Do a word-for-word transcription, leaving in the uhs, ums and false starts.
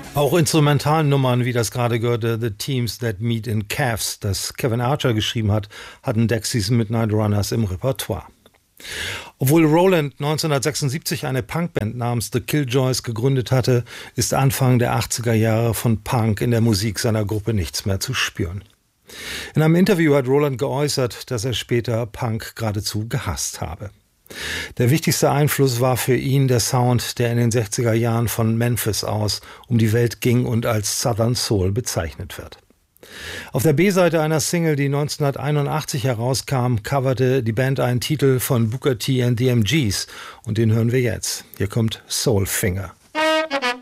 Auch instrumentalen Nummern wie das gerade gehörte The Teams That Meet in Calves, das Kevin Archer geschrieben hat, hatten Dexys Midnight Runners im Repertoire. Obwohl Roland neunzehnhundertsechsundsiebzig eine Punkband namens The Killjoys gegründet hatte, ist Anfang der achtziger Jahre von Punk in der Musik seiner Gruppe nichts mehr zu spüren. In einem Interview hat Roland geäußert, dass er später Punk geradezu gehasst habe. Der wichtigste Einfluss war für ihn der Sound, der in den sechziger Jahren von Memphis aus um die Welt ging und als Southern Soul bezeichnet wird. Auf der B-Seite einer Single, die neunzehnhunderteinundachtzig herauskam, coverte die Band einen Titel von Booker T and the M Gs und den hören wir jetzt. Hier kommt Soulfinger.